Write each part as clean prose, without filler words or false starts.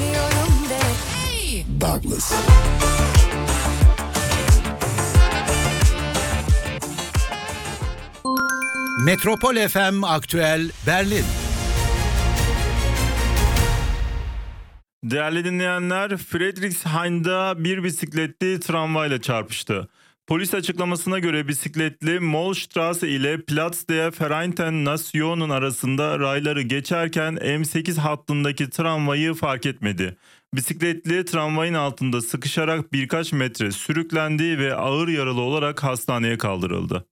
seviyorum de. Hey! Douglas. Metropol FM Aktüel Berlin. Değerli dinleyenler, Friedrichshain'da bir bisikletli tramvayla çarpıştı. Polis açıklamasına göre bisikletli Mollstraße ile Platz der Vereinten Nationen arasında rayları geçerken M8 hattındaki tramvayı fark etmedi. Bisikletli tramvayın altında sıkışarak birkaç metre sürüklendi ve ağır yaralı olarak hastaneye kaldırıldı.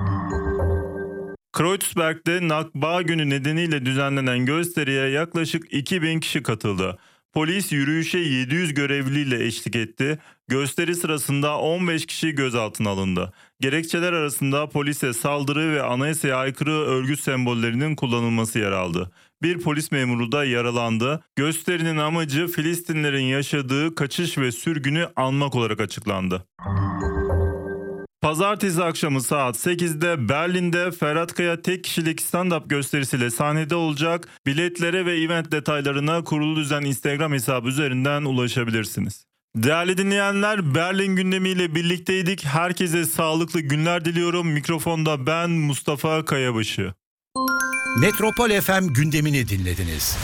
Kreuzberg'de Nakba Günü nedeniyle düzenlenen gösteriye yaklaşık 2000 kişi katıldı. Polis yürüyüşe 700 görevliyle eşlik etti. Gösteri sırasında 15 kişi gözaltına alındı. Gerekçeler arasında polise saldırı ve anayasaya aykırı örgüt sembollerinin kullanılması yer aldı. Bir polis memuru da yaralandı. Gösterinin amacı Filistinlerin yaşadığı kaçış ve sürgünü anmak olarak açıklandı. Pazartesi akşamı saat 8'de Berlin'de Ferhat Kaya tek kişilik stand-up gösterisiyle sahnede olacak. Biletlere ve event detaylarına Kurulu Düzen Instagram hesabı üzerinden ulaşabilirsiniz. Değerli dinleyenler, Berlin gündemiyle birlikteydik. Herkese sağlıklı günler diliyorum. Mikrofonda ben Mustafa Kayabaşı. Metropol FM gündemini dinlediniz.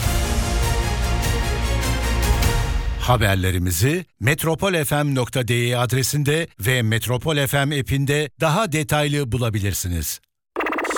Haberlerimizi metropolfm.de adresinde ve Metropol FM app'inde daha detaylı bulabilirsiniz.